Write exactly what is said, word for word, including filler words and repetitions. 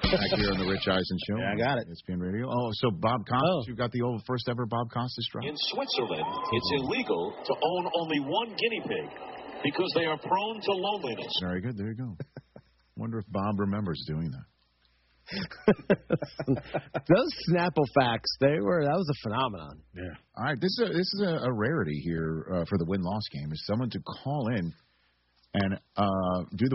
Back here on the Rich Eisen Show. Yeah, I got it. E S P N Radio. Oh, so Bob Costas, oh. you got the old first ever Bob Costas drop? In Switzerland, it's illegal to own only one guinea pig because they are prone to loneliness. Very good. There you go. Wonder if Bob remembers doing that. Those Snapple facts, they were that was a phenomenon. Yeah. All right, this is a, this is a, a rarity here uh, for the win-loss game. Is someone to call in and uh, do the